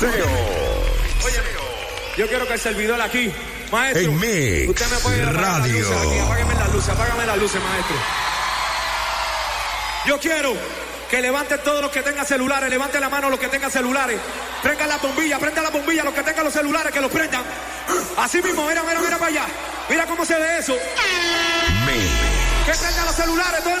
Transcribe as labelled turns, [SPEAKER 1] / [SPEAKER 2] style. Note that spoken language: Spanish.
[SPEAKER 1] Salseo.
[SPEAKER 2] Oye, yo quiero que el servidor aquí, maestro,
[SPEAKER 1] en Mix
[SPEAKER 2] usted me puede apagar las luces aquí, apágame las luces, maestro. Yo quiero que levanten todos los que tengan celulares, levanten la mano los que tengan celulares, prendan la bombilla, los que tengan los celulares, que los prendan. Así mismo, mira para allá, mira cómo se ve eso.
[SPEAKER 1] Mix.
[SPEAKER 2] Que prendan los celulares, todo el